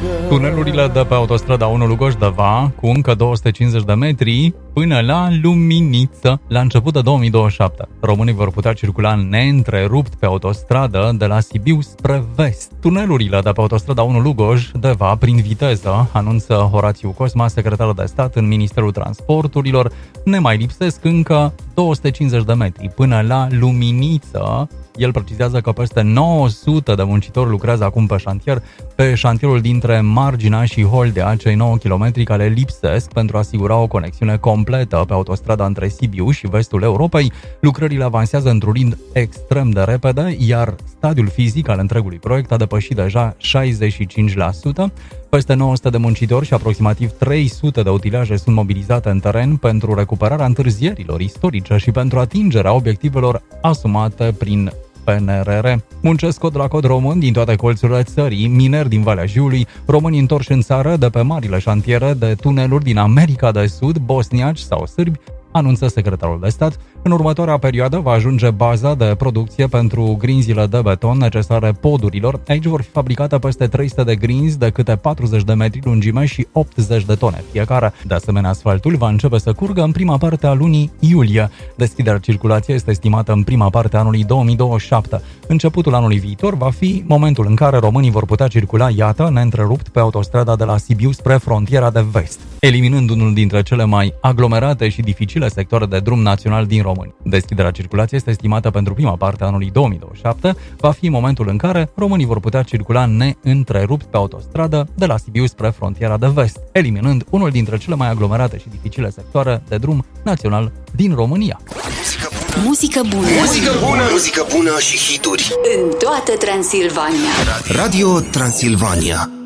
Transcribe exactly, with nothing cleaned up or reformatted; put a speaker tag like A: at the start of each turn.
A: Tunelurile de pe autostrada unu Lugoș-Deva cu încă două sute cincizeci de metri până la Luminiță la început de două mii douăzeci și șapte. Românii vor putea circula neîntrerupt pe autostradă de la Sibiu spre vest. Tunelurile de pe autostrada unu Lugoj-Deva prin viteză, anunță Horațiu Cosma, secretar de stat în Ministerul Transporturilor, ne mai lipsesc încă două sute cincizeci de metri până la Luminiță. El precizează că peste nouă sute de muncitori lucrează acum pe șantier, pe șantierul dintre Marginea și Holdea, cei nouă kilometri care lipsesc pentru a asigura o conexiune completă pe autostrada între Sibiu și vestul Europei. Lucrările avansează într-un ritm extrem de repede, iar stadiul fizic al întregului proiect a depășit deja șaizeci și cinci la sută. Peste nouă sute de muncitori și aproximativ trei sute de utilaje sunt mobilizate în teren pentru recuperarea întârzierilor istorice și pentru atingerea obiectivelor asumate prin P N R R. Muncesc cod la cod român din toate colțurile țării, mineri din Valea Jiului, români întorși în țară de pe marile șantiere de tuneluri din America de Sud, bosniaci sau sârbi, anunță secretarul de stat. În următoarea perioadă va ajunge baza de producție pentru grinzile de beton necesare podurilor. Aici vor fi fabricate peste trei sute de grinzi de câte patruzeci de metri lungime și optzeci de tone fiecare. De asemenea, asfaltul va începe să curgă în prima parte a lunii iulie. Deschiderea circulației este estimată în prima parte a anului două mii douăzeci și șapte. Începutul anului viitor va fi momentul în care românii vor putea circula, iată, neîntrerupt pe autostrada de la Sibiu spre frontiera de vest, eliminând unul dintre cele mai aglomerate și dificile sectoare de drum național din România. Deschiderea circulației este estimată pentru prima parte a anului două mii douăzeci și șapte. Va fi momentul în care românii vor putea circula neîntrerupt pe autostradă de la Sibiu spre frontiera de vest, eliminând unul dintre cele mai aglomerate și dificile sectoare de drum național din România.
B: Muzică bună.
C: Muzică bună. Muzică bună și hituri
B: în toată Transilvania.
C: Radio Transilvania.